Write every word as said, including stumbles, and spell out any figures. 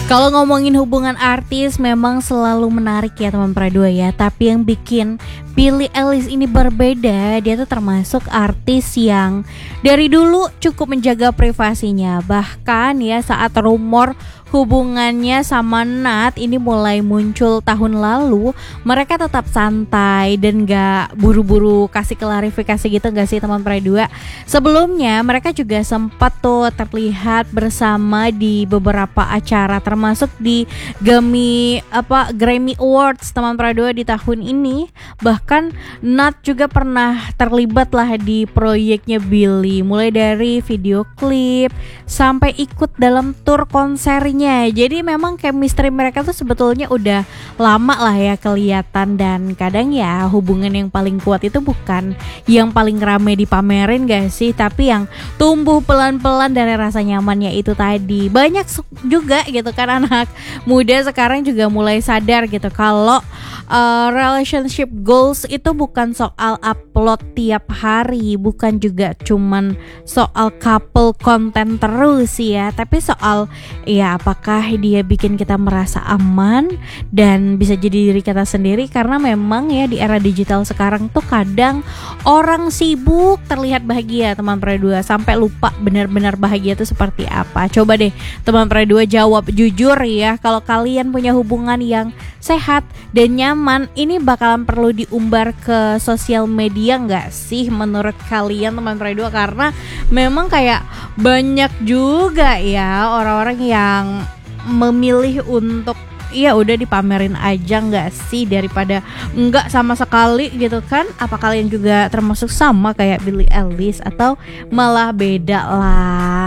Kalau ngomongin hubungan artis memang selalu menarik ya teman Pradua ya. Tapi yang bikin Billie Eilish ini berbeda, dia tuh termasuk artis yang dari dulu cukup menjaga privasinya. Bahkan ya saat rumor hubungannya sama Nat ini mulai muncul tahun lalu, mereka tetap santai dan gak buru-buru kasih klarifikasi gitu gak sih teman Pradua. Sebelumnya mereka juga sempat tuh terlihat bersama di beberapa acara, termasuk di Grammy apa Grammy Awards teman Pradua di tahun ini. Bahkan Nat juga pernah terlibat lah di proyeknya Billie, mulai dari video klip sampai ikut dalam tur konsernya. Jadi memang chemistry mereka tuh sebetulnya udah lama lah ya kelihatan. Dan kadang ya hubungan yang paling kuat itu bukan yang paling rame dipamerin gak sih, tapi yang tumbuh pelan-pelan dari rasa nyamannya itu tadi. Banyak juga gitu kan anak muda sekarang juga mulai sadar gitu kalau uh, relationship goals itu bukan soal upload tiap hari, bukan juga cuman soal couple content terus ya, tapi soal ya apakah dia bikin kita merasa aman dan bisa jadi diri kita sendiri. Karena memang ya di era digital sekarang tuh kadang orang sibuk terlihat bahagia teman Pradua, sampai lupa benar-benar bahagia itu seperti apa. Coba deh teman Pradua jawab jujur ya, kalau kalian punya hubungan yang sehat dan nyaman, ini bakalan perlu diumbar ke sosial media nggak sih menurut kalian teman Pradua? Karena memang kayak banyak juga ya orang-orang yang memilih untuk ya udah dipamerin aja nggak sih daripada nggak sama sekali gitu kan. Apa kalian juga termasuk sama kayak Billie Eilish atau malah beda lah?